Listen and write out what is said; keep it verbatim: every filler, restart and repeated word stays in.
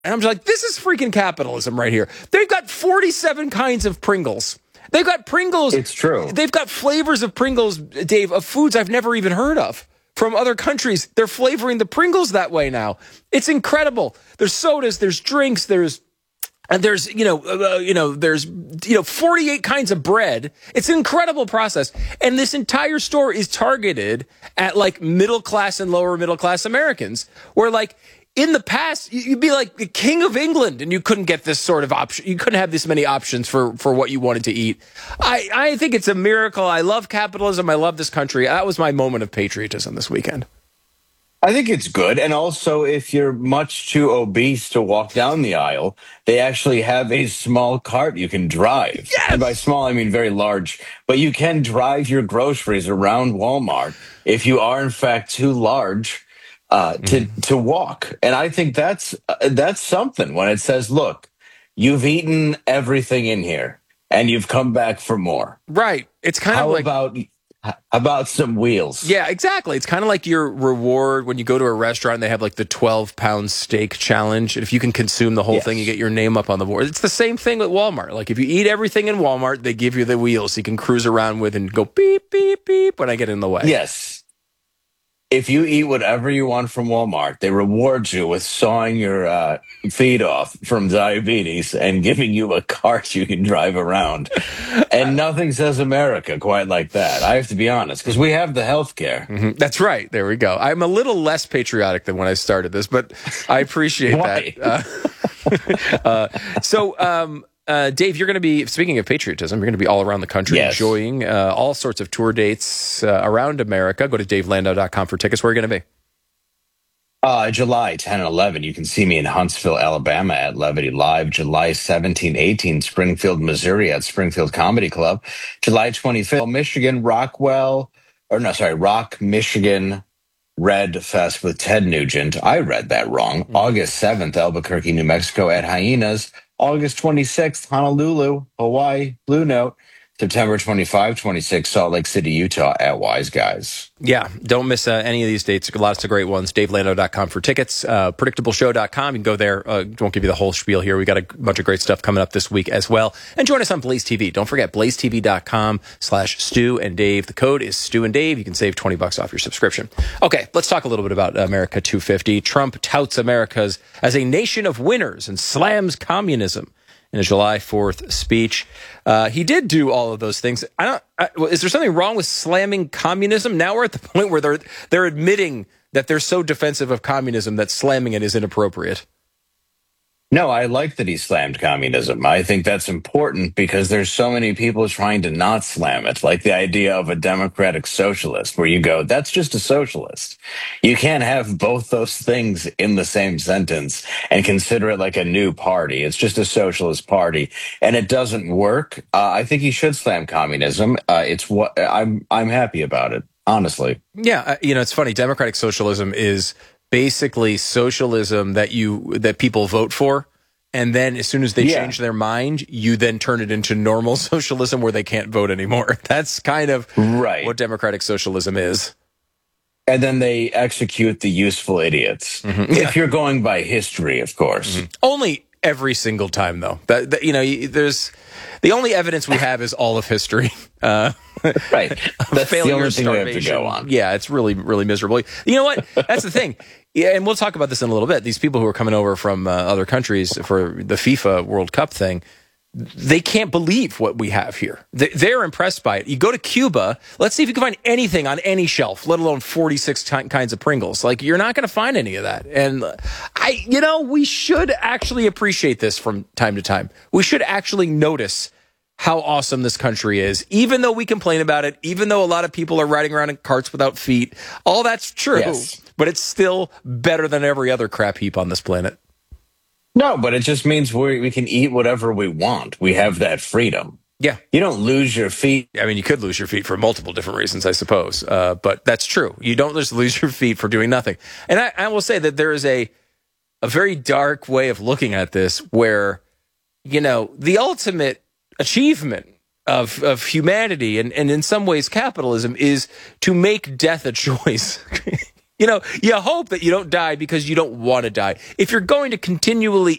And I'm just like, this is freaking capitalism right here. They've got forty-seven kinds of Pringles. They've got Pringles. It's true. They've got flavors of Pringles, Dave, of foods I've never even heard of from other countries. They're flavoring the Pringles that way now. It's incredible. There's sodas, there's drinks, there's and there's, you know, uh, you know, there's, you know, forty-eight kinds of bread. It's an incredible process. And this entire store is targeted at like middle class and lower middle class Americans, where like in the past, you'd be like the king of England and you couldn't get this sort of option. You couldn't have this many options for, for what you wanted to eat. I, I think it's a miracle. I love capitalism. I love this country. That was my moment of patriotism this weekend. I think it's good. And also, if you're much too obese to walk down the aisle, they actually have a small cart you can drive. Yes! And by small, I mean very large. But you can drive your groceries around Walmart if you are, in fact, too large uh, to, mm. to walk. And I think that's uh, that's something when it says, look, you've eaten everything in here and you've come back for more. Right. It's kind How of like... about... How about some wheels? Yeah, exactly. It's kind of like your reward when you go to a restaurant and they have like the twelve pound steak challenge. If you can consume the whole yes. thing, you get your name up on the board. It's the same thing at Walmart. Like if you eat everything in Walmart, they give you the wheels so you can cruise around with and go beep, beep, beep when I get in the way. Yes. If you eat whatever you want from Walmart, they reward you with sawing your uh, feet off from diabetes and giving you a cart you can drive around. And nothing says America quite like that. I have to be honest, because we have the health care. Mm-hmm. That's right. There we go. I'm a little less patriotic than when I started this, but I appreciate Why? that. Uh, uh, so, um, Uh, Dave, you're going to be, speaking of patriotism, you're going to be all around the country yes. enjoying uh, all sorts of tour dates uh, around America. Go to dave landau dot com for tickets. Where are you going to be? Uh, July tenth and eleventh, you can see me in Huntsville, Alabama at Levity Live. July seventeenth, eighteenth, Springfield, Missouri at Springfield Comedy Club. July twenty-fifth, Michigan, Rockwell, or no, sorry, Rock, Michigan, Red Fest with Ted Nugent. I read that wrong. Mm-hmm. August seventh, Albuquerque, New Mexico at Hyenas. August twenty-sixth, Honolulu, Hawaii, Blue Note. September twenty-fifth, twenty-sixth, Salt Lake City, Utah at Wise Guys. Yeah, don't miss uh, any of these dates. Lots of great ones. dave landau dot com for tickets. Uh, predictable show dot com. You can go there. Uh, won't give you the whole spiel here. We got a bunch of great stuff coming up this week as well. And join us on Blaze T V. Don't forget, blaze t v dot com slash Stu and Dave. The code is Stu and Dave. You can save twenty bucks off your subscription. Okay, let's talk a little bit about America two fifty. Trump touts America's as a nation of winners and slams communism in a July fourth speech. Uh, he did do all of those things. I don't. I, is there something wrong with slamming communism? Now we're at the point where they're they're admitting that they're so defensive of communism that slamming it is inappropriate. No, I like that he slammed communism. I think that's important because there's so many people trying to not slam it, like the idea of a democratic socialist, where you go, that's just a socialist. You can't have both those things in the same sentence and consider it like a new party. It's just a socialist party, and it doesn't work. Uh, I think he should slam communism. Uh, it's what I'm. I'm happy about it, honestly. Yeah, uh, you know, it's funny. Democratic socialism is basically socialism that you that people vote for, and then as soon as they yeah. change their mind, you then turn it into normal socialism where they can't vote anymore. That's kind of right. what democratic socialism is. And then they execute the useful idiots. Mm-hmm. If yeah. you're going by history, of course. Mm-hmm. Only every single time, though. That, that you know, there's the only evidence we have is all of history. Uh, right. That's failure, the only thing we have to starvation. go on. Yeah, it's really, really miserable. You know what? That's the thing. Yeah, and we'll talk about this in a little bit. These people who are coming over from uh, other countries for the FIFA World Cup thing, they can't believe what we have here. They're impressed by it. You go to Cuba, let's see if you can find anything on any shelf, let alone forty-six t- kinds of Pringles. Like, you're not going to find any of that. And I, you know, we should actually appreciate this from time to time. We should actually notice how awesome this country is, even though we complain about it, even though a lot of people are riding around in carts without feet. All that's true, yes. But it's still better than every other crap heap on this planet. No, but it just means we we can eat whatever we want. We have that freedom. Yeah. You don't lose your feet. I mean, you could lose your feet for multiple different reasons, I suppose. Uh, but that's true. You don't just lose your feet for doing nothing. And I, I will say that there is a a very dark way of looking at this where, you know, the ultimate achievement of of humanity and, and in some ways capitalism is to make death a choice. You know, you hope that you don't die because you don't want to die. If you're going to continually